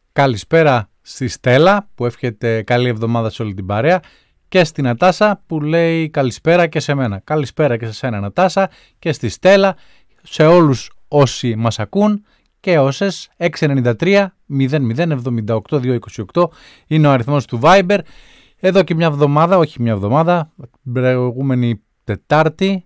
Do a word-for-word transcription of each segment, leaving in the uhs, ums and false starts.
Καλησπέρα στη Στέλλα που εύχεται καλή εβδομάδα σε όλη την παρέα και στη Νατάσα που λέει καλησπέρα και σε μένα. Καλησπέρα και σε σένα Νατάσα και στη Στέλλα, σε όλους όσοι μας ακούν και όσες. Έξι εννιά τρία μηδέν μηδέν εβδομήντα οκτώ διακόσια είκοσι οκτώ είναι ο αριθμός του Viber. Εδώ και μια εβδομάδα, όχι μια εβδομάδα, προηγούμενη Τετάρτη,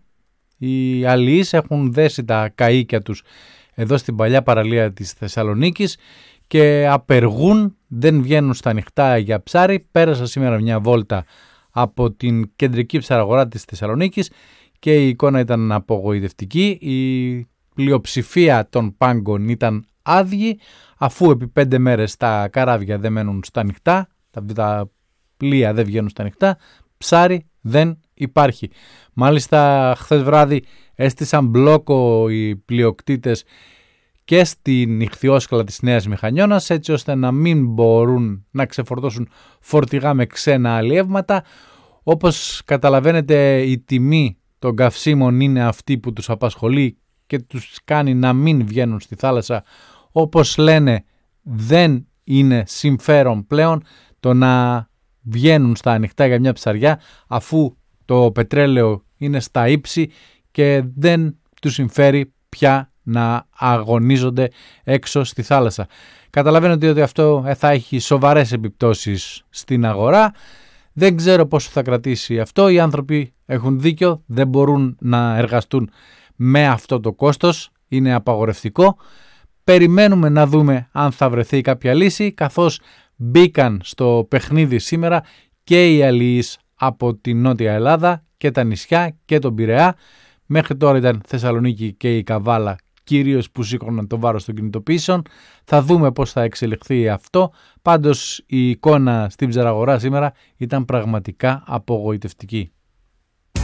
οι αλληλείς έχουν δέσει τα καΐκια τους εδώ στην παλιά παραλία της Θεσσαλονίκης και απεργούν, δεν βγαίνουν στα ανοιχτά για ψάρι. Πέρασα σήμερα μια βόλτα από την κεντρική ψαραγορά της Θεσσαλονίκης και η εικόνα ήταν απογοητευτική. Η πλειοψηφία των πάγκων ήταν άδειοι, αφού επί πέντε μέρες τα καράβια δεν μένουν στα ανοιχτά, τα, τα πλοία δεν βγαίνουν στα ανοιχτά, ψάρι δεν υπάρχει. Μάλιστα χθες βράδυ έστησαν μπλόκο οι πλειοκτήτες και στην ιχθυόσκαλα της Νέας Μηχανιώνας, έτσι ώστε να μην μπορούν να ξεφορτώσουν φορτηγά με ξένα αλλιεύματα. Όπως καταλαβαίνετε, η τιμή των καυσίμων είναι αυτή που τους απασχολεί και τους κάνει να μην βγαίνουν στη θάλασσα. Όπως λένε, δεν είναι συμφέρον πλέον το να βγαίνουν στα ανοιχτά για μια ψαριά, αφού το πετρέλαιο είναι στα ύψη και δεν τους συμφέρει πια να αγωνίζονται έξω στη θάλασσα. Καταλαβαίνετε ότι αυτό θα έχει σοβαρές επιπτώσεις στην αγορά. Δεν ξέρω πόσο θα κρατήσει αυτό. Οι άνθρωποι έχουν δίκιο, δεν μπορούν να εργαστούν με αυτό το κόστος, είναι απαγορευτικό. Περιμένουμε να δούμε αν θα βρεθεί κάποια λύση, καθώς μπήκαν στο παιχνίδι σήμερα και οι αλληλείς από την Νότια Ελλάδα και τα νησιά και τον Πειραιά. Μέχρι τώρα ήταν Θεσσαλονίκη και η Καβάλα κυρίως που σήκωναν το βάρος των κινητοποιήσεων. Θα δούμε πώς θα εξελιχθεί αυτό. Πάντως η εικόνα στην ψαραγορά σήμερα ήταν πραγματικά απογοητευτική.